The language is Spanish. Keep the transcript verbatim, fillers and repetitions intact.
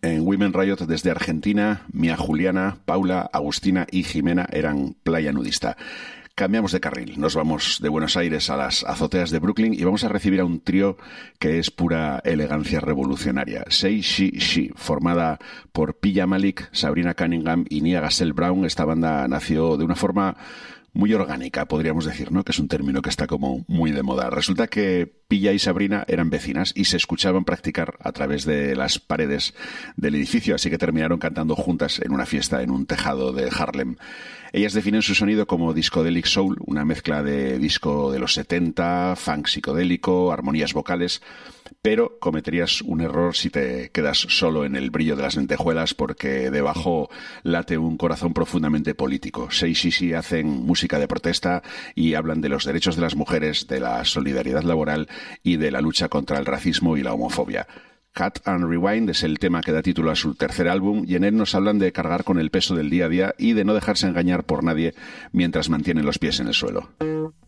En Women Riot desde Argentina, Mía Juliana, Paula, Agustina y Jimena eran Playa Nudista. Cambiamos de carril, nos vamos de Buenos Aires a las azoteas de Brooklyn y vamos a recibir a un trío que es pura elegancia revolucionaria. Say She She, formada por Pilla Malik, Sabrina Cunningham y Nia Gassel Brown. Esta banda nació de una forma muy orgánica, podríamos decir, ¿no? Que es un término que está como muy de moda. Resulta que Pilla y Sabrina eran vecinas y se escuchaban practicar a través de las paredes del edificio, así que terminaron cantando juntas en una fiesta en un tejado de Harlem. Ellas definen su sonido como discodelic soul, una mezcla de disco de los setenta, funk psicodélico, armonías vocales, pero cometerías un error si te quedas solo en el brillo de las lentejuelas, porque debajo late un corazón profundamente político. Say She She hacen música de protesta y hablan de los derechos de las mujeres, de la solidaridad laboral y de la lucha contra el racismo y la homofobia. Cut and Rewind es el tema que da título a su tercer álbum y en él nos hablan de cargar con el peso del día a día y de no dejarse engañar por nadie mientras mantienen los pies en el suelo.